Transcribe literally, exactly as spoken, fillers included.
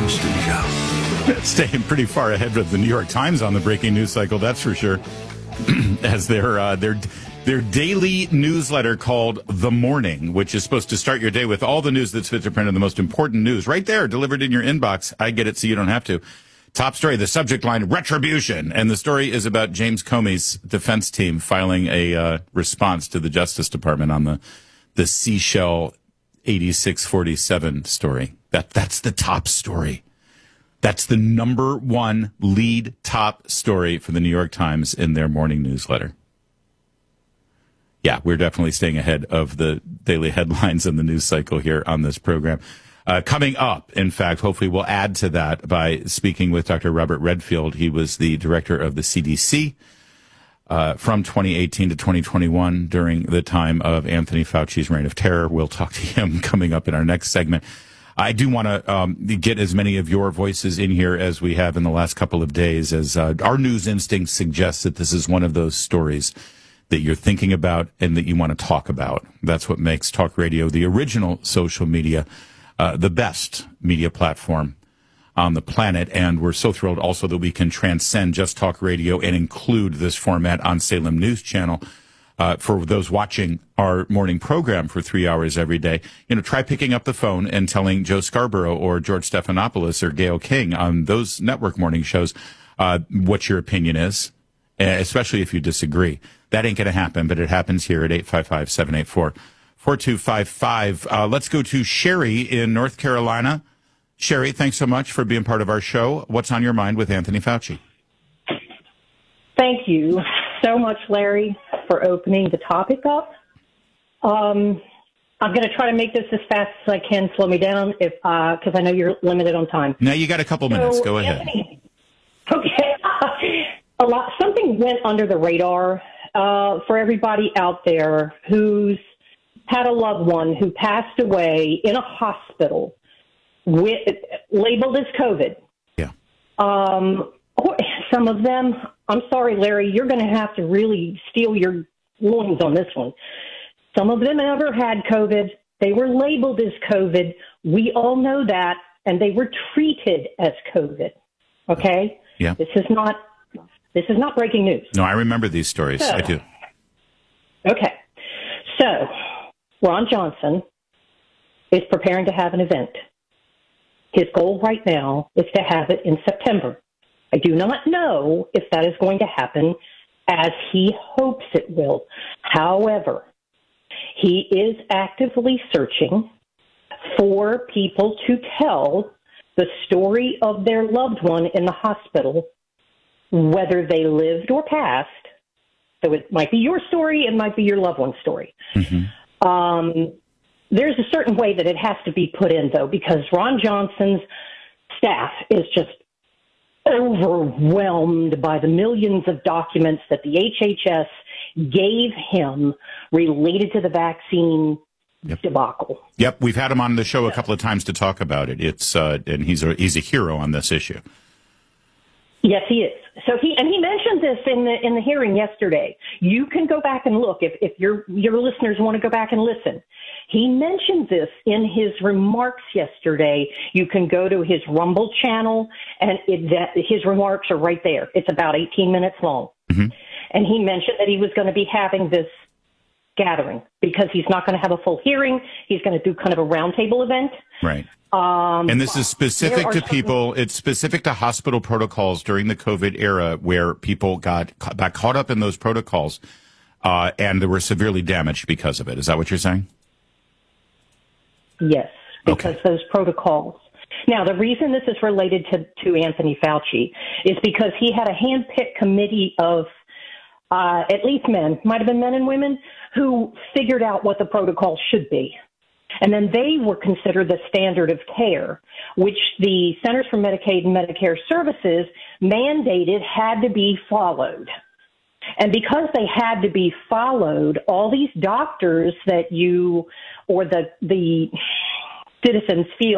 in studio. Staying pretty far ahead of the New York Times on the breaking news cycle, that's for sure. As their uh, their their daily newsletter called The Morning, which is supposed to start your day with all the news that's fit to print and the most important news right there, delivered in your inbox. I get it, so you don't have to. Top story, the subject line, retribution. And the story is about James Comey's defense team filing a uh, response to the Justice Department on the, the Seashell eighty-six forty-seven story. That That's the top story. That's the number one lead top story for the New York Times in their morning newsletter. Yeah, we're definitely staying ahead of the daily headlines and the news cycle here on this program. Uh, coming up, in fact, hopefully we'll add to that by speaking with Doctor Robert Redfield. He was the director of the C D C uh, from twenty eighteen to twenty twenty-one during the time of Anthony Fauci's reign of terror. We'll talk to him coming up in our next segment. I do want to um, get as many of your voices in here as we have in the last couple of days, as uh, our news instinct suggests that this is one of those stories that you're thinking about and that you want to talk about. That's what makes talk radio, the original social media, uh, the best media platform on the planet. And we're so thrilled also that we can transcend just talk radio and include this format on Salem News Channel. Uh, for those watching our morning program for three hours every day, you know, try picking up the phone and telling Joe Scarborough or George Stephanopoulos or Gayle King on those network morning shows uh, what your opinion is, especially if you disagree. That ain't going to happen, but it happens here at eight five five, seven eight four, four two five five. Uh, let's go to Sherry in North Carolina. Sherry, thanks so much for being part of our show. What's on your mind with Anthony Fauci? Thank you so much, Larry, for opening the topic up. Um, I'm going to try to make this as fast as I can. Slow me down if because uh, I know you're limited on time. No, you got a couple minutes. So, Go ahead. Anthony, okay. a lot. Something went under the radar uh, for everybody out there who's had a loved one who passed away in a hospital with labeled as COVID. Yeah. Um, some of them, I'm sorry, Larry, you're going to have to really steel your loins on this one. Some of them never had COVID. They were labeled as COVID. We all know that, and they were treated as COVID. Okay? Yeah. This is not this is not breaking news. No, I remember these stories. So, I do. Okay. So, Ron Johnson is preparing to have an event. His goal right now is to have it in September. I do not know if that is going to happen as he hopes it will. However, he is actively searching for people to tell the story of their loved one in the hospital, whether they lived or passed. So it might be your story, it might be your loved one's story. Mm-hmm. Um, there's a certain way that it has to be put in, though, because Ron Johnson's staff is just overwhelmed by the millions of documents that the H H S gave him related to the vaccine yep. debacle. Yep, we've had him on the show a couple of times to talk about it. It's uh, and he's a he's a hero on this issue. Yes, he is. So he and he mentioned this in the in the hearing yesterday. You can go back and look if if your your listeners want to go back and listen. He mentioned this in his remarks yesterday. You can go to his Rumble channel, and it, that, his remarks are right there. It's about eighteen minutes long. Mm-hmm. And he mentioned that he was going to be having this gathering because he's not going to have a full hearing. He's going to do kind of a roundtable event. Right. Um, and this is specific to people, it's specific to hospital protocols during the COVID era where people got, got caught up in those protocols uh, and they were severely damaged because of it. Is that what you're saying? Yes, because okay. those protocols. Now, the reason this is related to, to Anthony Fauci is because he had a hand-picked committee of uh, at least men, might have been men and women, who figured out what the protocol should be. And then they were considered the standard of care, which the Centers for Medicaid and Medicare Services mandated had to be followed. And because they had to be followed, all these doctors that you or the the citizens feel